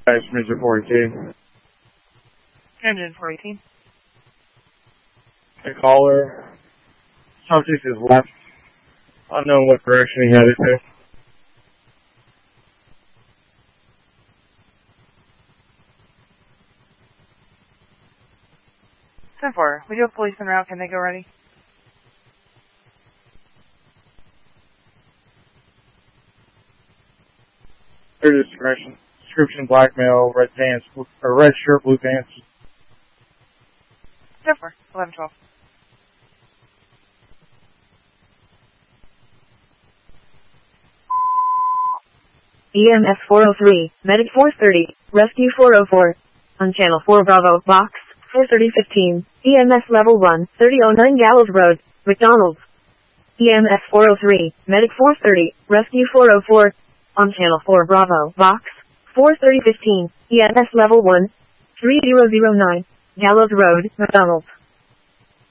That's Major 418. Engine 418. The caller. Subject is left. Unknown what direction he headed to. 10-4. We do have police en route. Can they go ready? Their discretion. Description: blackmail, red pants, or red shirt, blue pants. 10-4. 11-12. EMS 403, Medic 430, Rescue 404. On Channel 4 Bravo, Box 43015, EMS Level 1, 3009 Gallows Road, McDonald's. EMS 403, Medic 430, Rescue 404. On Channel 4 Bravo, Box 43015, EMS Level 1, 3009, Gallows Road, McDonald's.